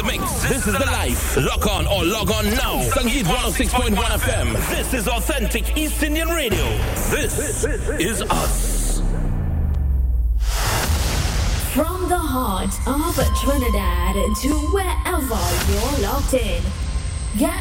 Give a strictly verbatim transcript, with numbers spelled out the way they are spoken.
mix. This is the life. Lock on or log on now. Sangeet one oh six point one F M. This is authentic East Indian radio. This is us. From the heart of Trinidad to wherever you're locked in. Get